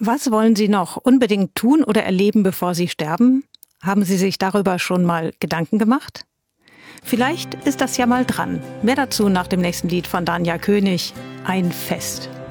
Was wollen Sie noch unbedingt tun oder erleben, bevor Sie sterben? Haben Sie sich darüber schon mal Gedanken gemacht? Vielleicht ist das ja mal dran. Mehr dazu nach dem nächsten Lied von Danja König, Ein Fest.